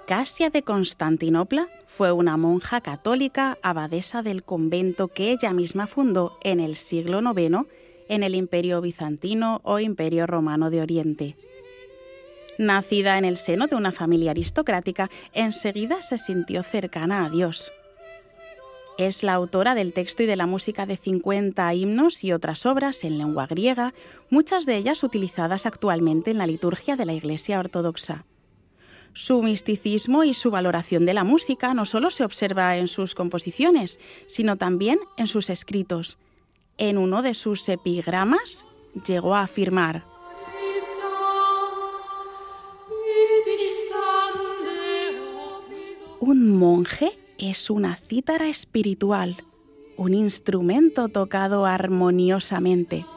Casia de Constantinopla fue una monja católica abadesa del convento que ella misma fundó en el siglo IX en el Imperio Bizantino o Imperio Romano de Oriente. Nacida en el seno de una familia aristocrática, enseguida se sintió cercana a Dios. Es la autora del texto y de la música de 50 himnos y otras obras en lengua griega, muchas de ellas utilizadas actualmente en la liturgia de la Iglesia Ortodoxa. Su misticismo y su valoración de la música no solo se observa en sus composiciones, sino también en sus escritos. En uno de sus epigramas llegó a afirmar: un monje es una cítara espiritual, un instrumento tocado armoniosamente.